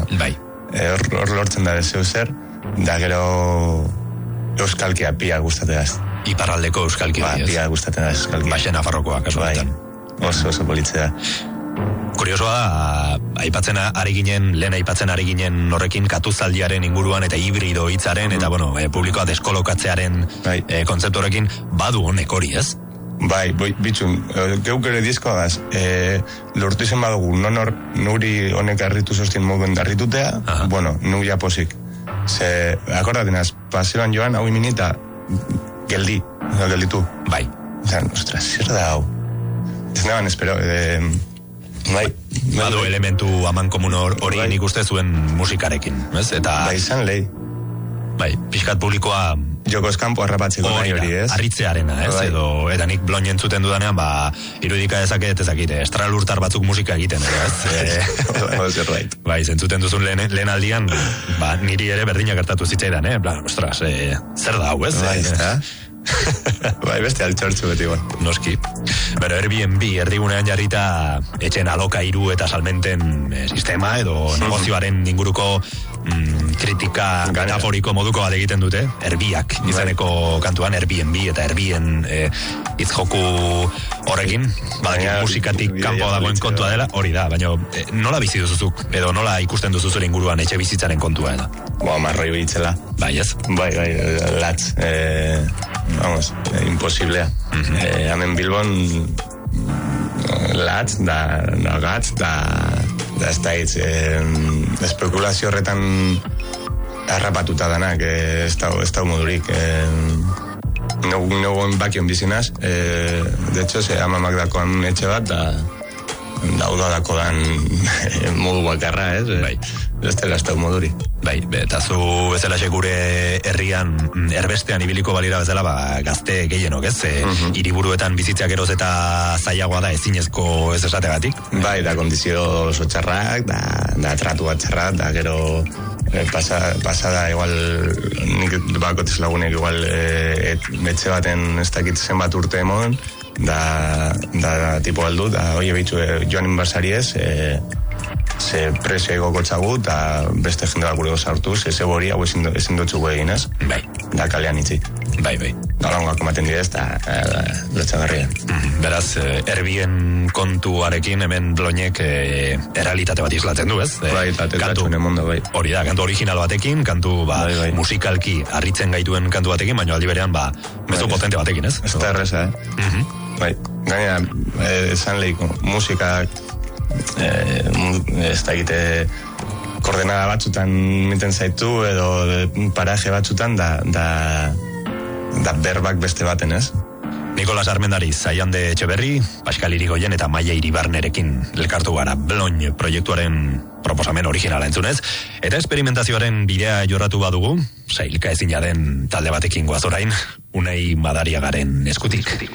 Bai. Hor lortzen da zeu zer, da gero euskalkia pia gustateaz. Iparraldeko euskalkia. Pia gustateaz euskalkia. Baixen Nafarrokoa, kasu honetan. Oso politzea. Kuriosoa, lehen aipatzen ari ginen horrekin katuzaldiaren inguruan eta hibrido hitzaren, eta publikoa deskolokatzearen kontzeptu horrekin, badu honek hori, ez? Bai, bitxun, geuk ere diskoagaz, lortu izan badugu, nuri honek arritu sostien moduen darritutea, nu japosik. Ze, akordatenaz, paseoan joan, hau iminita, gelditu. Bai. Zan, ostras, zer da hau? Ez naban, espero, badu elementu aman komun hori nik uste zuen musikarekin, ez? Eta... Bai, izan lehi. Bai, pixkat publikoa... Joko eskampo harrapatzeko nahi hori, ez? Arritzearena, ez? Eta nik blon jentzuten dudanean, irudika ezakit, estralurtar batzuk musika egiten, ez? Bai, zentzuten duzun lehen aldian, niri ere berdina gertatu zitzaidan, ostras, zer da hau, ez? Bai, ez da? Bai, beste altxortzu beti guen. Noski. Pero Airbnb erdigunean jarrita etxen alokairu eta salmenten sistema edo negozioaren inguruko kritika metaforiko moduko bat egiten dute, erbiak izeneko kantuan, Airbnb eta erbien hitz-joku horrekin, musikatik kanpo dagoen kontua dela, hori da, baina nola bizi duzuzuk, edo nola ikusten duzuzure inguruan etxe bizitzaren kontua da? Marroi bihitzela. Bai, ez? Bai, latz. Vamos, imposiblea. Hemen Bilbon latz, da gatz, da ez da hitz, espekulazio horretan harrapatuta danak, ez da modurik. Negoen bakion bizinaz, de hecho, amamak dakoan etxe bat, da udadako dan modu bakarra, ez? Bai. Ez da moduri. Bai, eta zu bezala gure herrian erbestean ibiliko balira bezala, gazte gehienok, ez? Hiriburuetan bizitzeak eroz eta zailagoa da ezinezko ez esategatik. Bai, da kondizio oso txarrak, da tratu bat txarrak, da gero pasada igual nik bakotiz lagunek igual betxe baten ez dakit zenbat urte emon, da tipo aldu, da oie behitzu joan inbasariez, ze presio egoko txagu, eta beste jende bat gure gozartuz, ze hori hau ezin dutxugu egin, ez? Bai. Da kalean itzi. Bai. Galangoak ematen direz, eta lotxagarria. Beraz, erbien kontuarekin hemen bloinek errealitate bat islatzen du, ez? Bai, eta tetatxuen emondo, bai. Hori da, kantu original batekin, kantu musikalki harritzen gaituen kantu batekin, baina aldi berean, mezu potente batekin, ez? Ez da erreza, Bai, gaina, esan lehiko, musikak ez da egite koordenada batzutan miten zaitu edo paraje batzutan da berbak beste baten, ez? Nikolas Armendariz, Zaiande Etxeberri, Pascal Irigoyen eta Maia Iribarnerekin elkartu gara Bloin proiektuaren proposamen originala entzunez, eta esperimentazioaren bidea jorratu badugu, sailka ezina den talde batekin goaz orain, Unai Madariagaren eskutik.